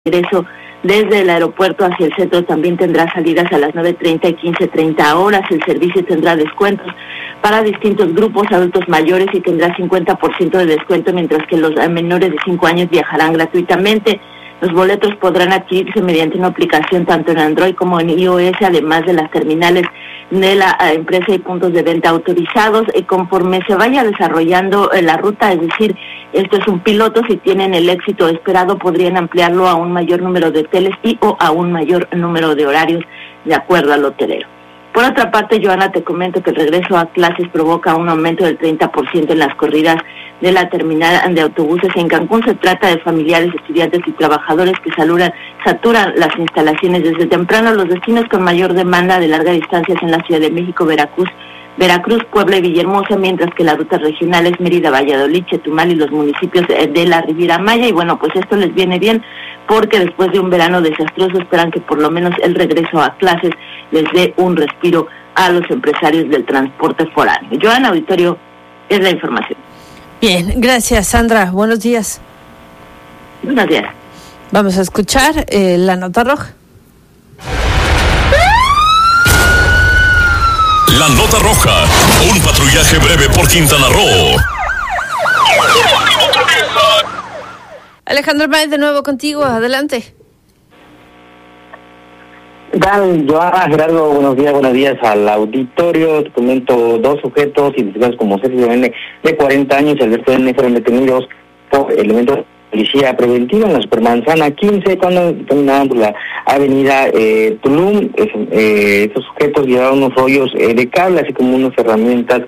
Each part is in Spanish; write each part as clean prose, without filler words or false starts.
regreso desde el aeropuerto hacia el centro también tendrá salidas a las 9:30 y 15:30 horas. El servicio tendrá descuentos para distintos grupos, adultos mayores, y tendrá 50% de descuento, mientras que los menores de 5 años viajarán gratuitamente. Los boletos podrán adquirirse mediante una aplicación tanto en Android como en iOS, además de las terminales de la empresa y puntos de venta autorizados. Conforme se vaya desarrollando la ruta, es decir, esto es un piloto, si tienen el éxito esperado podrían ampliarlo a un mayor número de hoteles y o a un mayor número de horarios de acuerdo al hotelero. Por otra parte, Joana, te comento que el regreso a clases provoca un aumento del 30% en las corridas de la terminal de autobuses. En Cancún se trata de familiares, estudiantes y trabajadores que saturan las instalaciones desde temprano. Los destinos con mayor demanda de larga distancia en la Ciudad de México, Veracruz, Puebla y Villahermosa, mientras que las rutas regionales Mérida, Valladolid, Chetumal y los municipios de la Riviera Maya. Y bueno, pues esto les viene bien porque después de un verano desastroso esperan que por lo menos el regreso a clases les dé un respiro a los empresarios del transporte foráneo. Joana, auditorio, es la información. Bien, gracias Sandra, buenos días. Buenos días. Vamos a escuchar la nota roja. La nota roja, un patrullaje breve por Quintana Roo. Alejandro May, de nuevo contigo, adelante. ¿Qué tal, Joana, Gerardo? Buenos días al auditorio. Te comento, 2 sujetos identificados como Sergio N., de 40 años, y Alberto N., fueron detenidos por elementos de policía preventiva en la Supermanzana 15, cuando caminaban por la avenida Tulum. Estos sujetos llevaban unos rollos de cable, así como unas herramientas,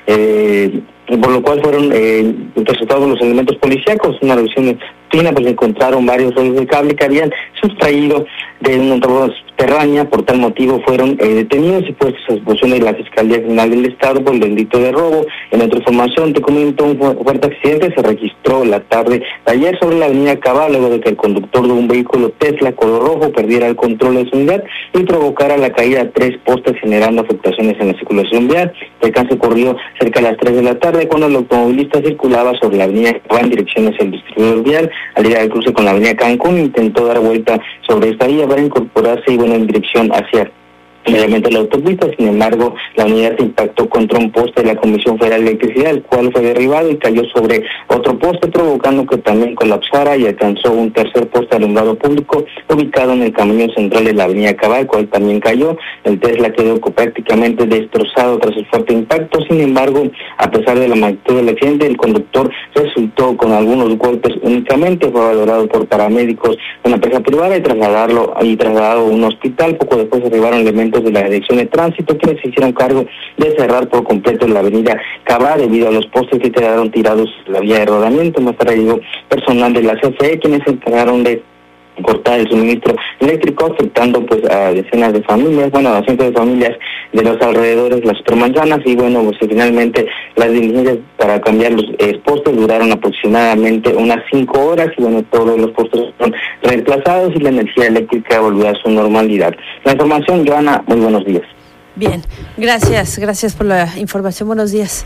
por lo cual fueron interceptados los elementos policíacos. Una revisión fina, pues encontraron varios rollos de cable que habían sustraído de una entrada subterránea. Por tal motivo fueron detenidos y puestos a disposición de la Fiscalía General del Estado por el delito de robo. En otra información, te comento, un fuerte accidente se registró la tarde de ayer sobre la avenida Cabal, luego de que el conductor de un vehículo Tesla color rojo perdiera el control de su unidad y provocara la caída de 3 postes, generando afectaciones en la circulación vial. El caso ocurrió cerca de las 3 de la tarde, cuando el automovilista circulaba sobre la avenida Cabal en dirección hacia el distribuidor vial. Al ir al cruce con la avenida Cancún, intentó dar vuelta sobre esta vía para incorporarse y en dirección hacia mediante la autopista. Sin embargo, la unidad se impactó contra un poste de la Comisión Federal de Electricidad, el cual fue derribado y cayó sobre otro poste, provocando que también colapsara y alcanzó un tercer poste de alumbrado público ubicado en el camino central de la avenida Cabal, el cual también cayó. El Tesla quedó prácticamente destrozado tras el fuerte impacto. Sin embargo, a pesar de la magnitud del accidente, el conductor resultó con algunos golpes únicamente. Fue valorado por paramédicos de una empresa privada y trasladado a un hospital. Poco después arribaron elementos de la Dirección de Tránsito, quienes se hicieron cargo de cerrar por completo la avenida Cabal debido a los postes que quedaron tirados en la vía de rodamiento. Más tarde llegó personal de la CFE, quienes se encargaron de cortar el suministro eléctrico, afectando pues a decenas de familias, a cientos de familias de los alrededores de las Supermanzanas. Y bueno, pues finalmente las diligencias para cambiar los postes duraron aproximadamente unas 5 horas, y bueno, todos los postes fueron reemplazados y la energía eléctrica volvió a su normalidad. La información, Joana, muy buenos días. Bien, gracias por la información, buenos días.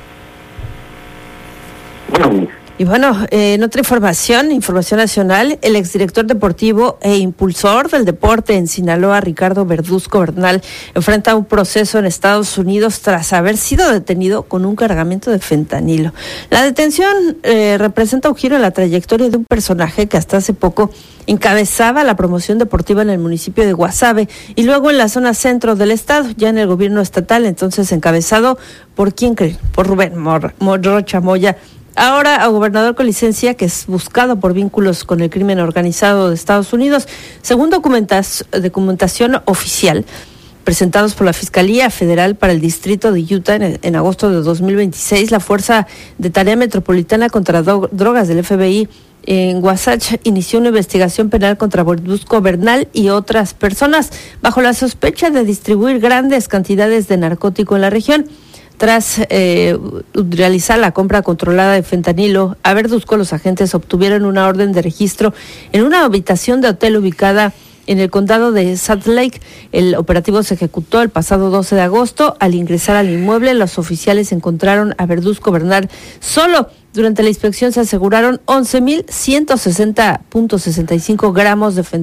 Buenos días. Y bueno, en otra información nacional, el exdirector deportivo e impulsor del deporte en Sinaloa, Ricardo Verduzco Bernal, enfrenta un proceso en Estados Unidos tras haber sido detenido con un cargamento de fentanilo. La detención representa un giro en la trayectoria de un personaje que hasta hace poco encabezaba la promoción deportiva en el municipio de Guasave y luego en la zona centro del estado, ya en el gobierno estatal, entonces encabezado por ¿quién creen? Por Rubén Rocha Moya. Ahora a gobernador con licencia, que es buscado por vínculos con el crimen organizado de Estados Unidos. Según documentación oficial presentados por la Fiscalía Federal para el Distrito de Utah en agosto de 2026, la Fuerza de Tarea Metropolitana contra Drogas del FBI en Wasatch inició una investigación penal contra Verduzco Bernal y otras personas bajo la sospecha de distribuir grandes cantidades de narcótico en la región. Tras realizar la compra controlada de fentanilo, a Verduzco los agentes obtuvieron una orden de registro en una habitación de hotel ubicada en el condado de Salt Lake. El operativo se ejecutó el pasado 12 de agosto. Al ingresar al inmueble, los oficiales encontraron a Verduzco Bernal solo. Durante la inspección se aseguraron 11,160.65 gramos de fentanilo